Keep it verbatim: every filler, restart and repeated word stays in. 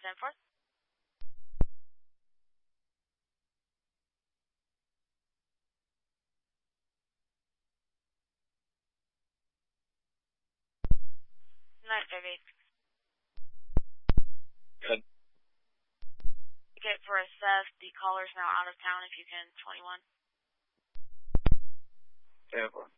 ten four. nine five eight. Good. Ticket for a Seth. The caller's now out of town if you can. twenty-one. ten four.